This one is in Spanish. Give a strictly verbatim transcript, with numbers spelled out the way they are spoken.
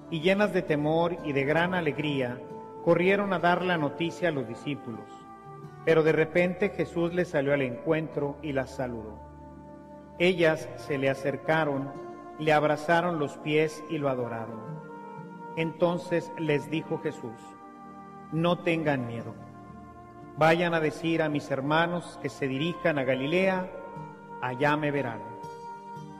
y llenas de temor y de gran alegría, corrieron a dar la noticia a los discípulos. Pero de repente Jesús les salió al encuentro y las saludó. Ellas se le acercaron, le abrazaron los pies y lo adoraron. Entonces les dijo Jesús: no tengan miedo. Vayan a decir a mis hermanos que se dirijan a Galilea, allá me verán.